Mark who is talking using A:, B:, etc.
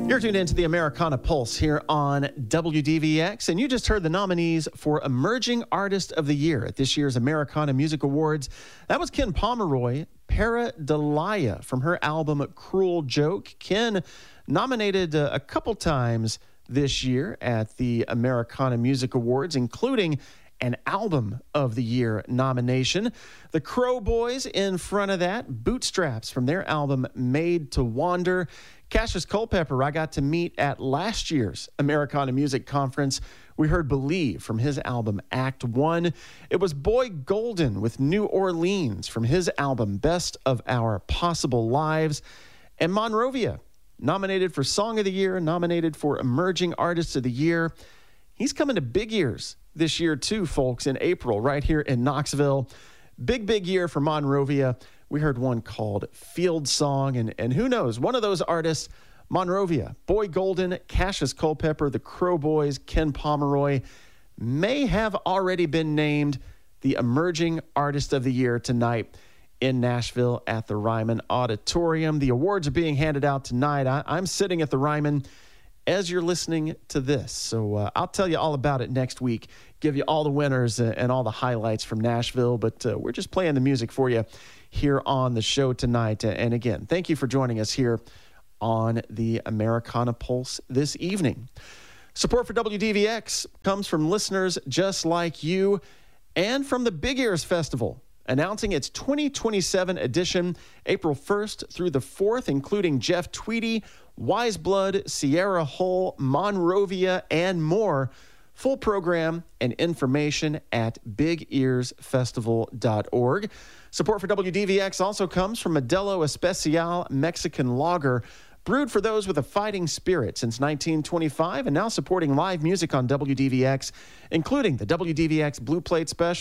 A: You're tuned into the Americana Pulse here on WDVX, and you just heard the nominees for Emerging Artist of the Year at this year's Americana Music Awards. That was Ken Pomeroy, Paradelaia, from her album Cruel Joke. Ken nominated a couple times this year at the Americana Music Awards, including an Album of the Year nomination. The Crow Boys in front of that, Bootstraps from their album Made to Wander. Cassius Culpepper, I got to meet at last year's Americana Music Conference. We heard Believe from his album Act One. It was Boy Golden with New Orleans from his album Best of Our Possible Lives. And Monrovia, nominated for Song of the Year, nominated for Emerging Artist of the Year. He's coming to big years this year too, folks, in April, right here in Knoxville. Big year for Monrovia. We heard one called Field Song, and who knows, one of those artists, Monrovia, Boy Golden, Cassius Culpepper, the Crow Boys, Ken Pomeroy, may have already been named the Emerging Artist of the Year tonight in Nashville at the Ryman Auditorium. The awards are being handed out tonight. I'm sitting at the Ryman as you're listening to this. So I'll tell you all about it next week, give you all the winners and all the highlights from Nashville, but we're just playing the music for you here on the show tonight. And again, thank you for joining us here on the Americana Pulse this evening. Support for WDVX comes from listeners just like you and from the Big Ears Festival, announcing its 2027 edition, April 1st through the 4th, including Jeff Tweedy, Wise Blood, Sierra Hull, Monrovia, and more. Full program and information at bigearsfestival.org. Support for WDVX also comes from Modelo Especial Mexican Lager, brewed for those with a fighting spirit since 1925, and now supporting live music on WDVX, including the WDVX Blue Plate Special,